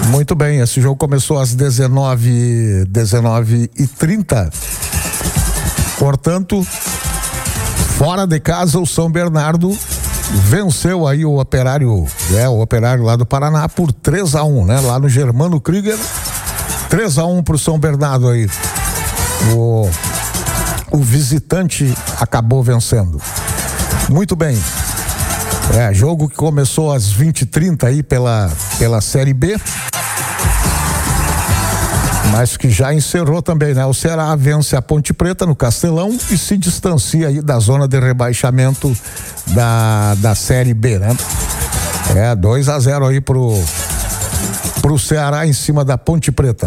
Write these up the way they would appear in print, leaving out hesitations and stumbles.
Muito bem, esse jogo começou às 19h30. Portanto, fora de casa, o São Bernardo venceu aí o Operário lá do Paraná por 3-1, né? Lá no Germano Krieger, 3-1 pro São Bernardo aí. O visitante acabou vencendo. Muito bem. Jogo que começou às 20h30 aí pela Série B, mas que já encerrou também, né? O Ceará vence a Ponte Preta no Castelão e se distancia aí da zona de rebaixamento da Série B, né? 2-0 aí pro Ceará em cima da Ponte Preta.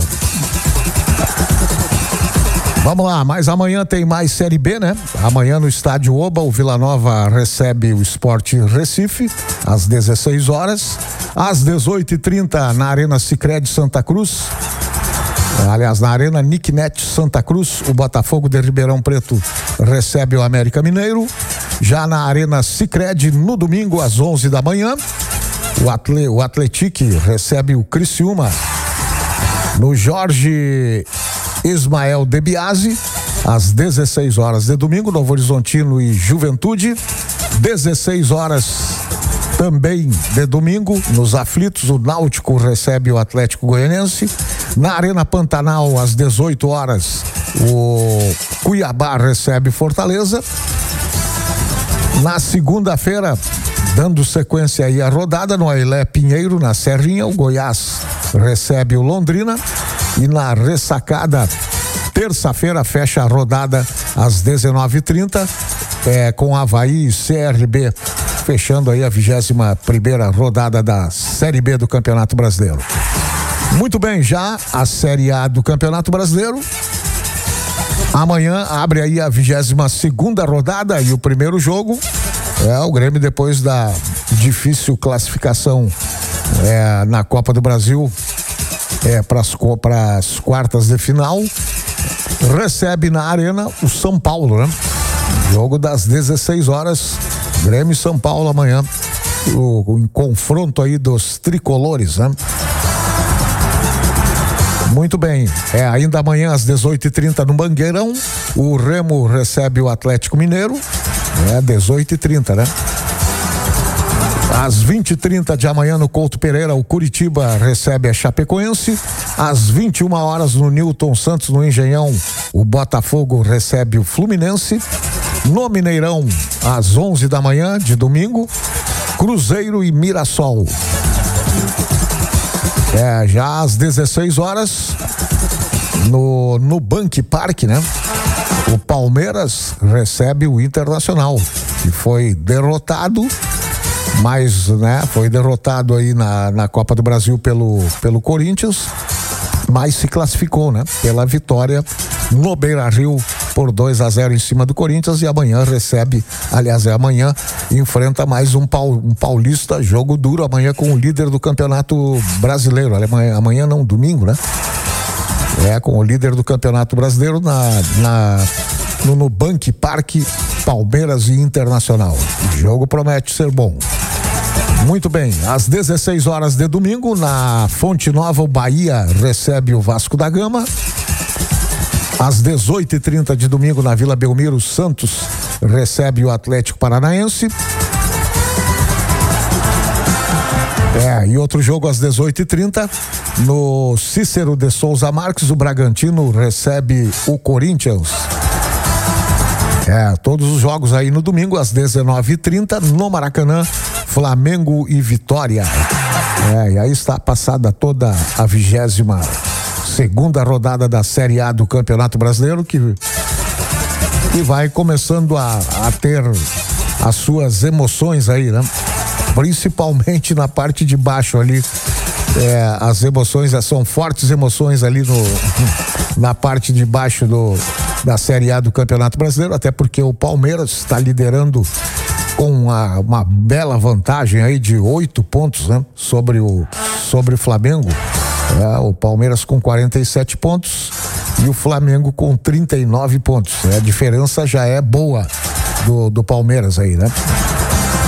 Vamos lá, mas amanhã tem mais Série B, né? Amanhã no Estádio Oba, o Vila Nova recebe o Sport Recife às 16 horas. Às 18h30 na Arena Sicredi Santa Cruz. Aliás, na Arena Nicknet Santa Cruz, o Botafogo de Ribeirão Preto recebe o América Mineiro. Já na Arena Sicredi, no domingo, às 11 da manhã, o Atlético recebe o Criciúma. No Jorge Ismael de Biasi, às 16 horas de domingo, Novo Horizontino e Juventude. 16 horas também de domingo, nos Aflitos, o Náutico recebe o Atlético Goianense. Na Arena Pantanal, às 18 horas, o Cuiabá recebe Fortaleza. Na segunda-feira, dando sequência aí à rodada, no Ailé Pinheiro, na Serrinha, o Goiás recebe o Londrina. E na ressacada, terça-feira, fecha a rodada às 19h30, com Avaí e CRB, fechando aí a 21ª rodada da Série B do Campeonato Brasileiro. Muito bem, já a Série A do Campeonato Brasileiro. Amanhã abre aí a 22ª rodada e o primeiro jogo o Grêmio, depois da difícil classificação na Copa do Brasil, para as quartas de final, recebe na Arena o São Paulo, né? Jogo das 16 horas, Grêmio e São Paulo amanhã, o confronto aí dos tricolores, né? Muito bem, ainda amanhã às 18h30 no Mangueirão, o Remo recebe o Atlético Mineiro, 18h30, né? Às 20h30 de amanhã no Couto Pereira, o Curitiba recebe a Chapecoense. Às 21 horas no Newton Santos, no Engenhão, o Botafogo recebe o Fluminense. No Mineirão, às 11 da manhã de domingo, Cruzeiro e Mirassol. Já às 16 horas no Bank Park, né? O Palmeiras recebe o Internacional, que foi derrotado, mas, né, foi derrotado aí na Copa do Brasil pelo Corinthians, mas se classificou, né? Pela vitória no Beira-Rio por 2-0 em cima do Corinthians, e amanhã amanhã enfrenta mais um paulista, jogo duro amanhã com o líder do Campeonato Brasileiro, amanhã não, domingo, né? Com o líder do Campeonato Brasileiro no Bank Park, Palmeiras e Internacional. O jogo promete ser bom. Muito bem, às 16 horas de domingo, na Fonte Nova, o Bahia recebe o Vasco da Gama. Às 18h30 de domingo, na Vila Belmiro, o Santos recebe o Atlético Paranaense. E outro jogo às 18h30, no Cícero de Souza Marques, o Bragantino recebe o Corinthians. Todos os jogos aí no domingo às 19h30, no Maracanã, Flamengo e Vitória. E aí está passada toda a 22ª rodada da Série A do Campeonato Brasileiro, que vai começando a ter as suas emoções aí, né? Principalmente na parte de baixo ali. As emoções, são fortes emoções ali na parte de baixo da Série A do Campeonato Brasileiro, até porque o Palmeiras está liderando com uma bela vantagem aí de 8 pontos, né? Sobre o Flamengo. O Palmeiras com 47 pontos e o Flamengo com 39 pontos. A diferença já é boa do Palmeiras aí, né?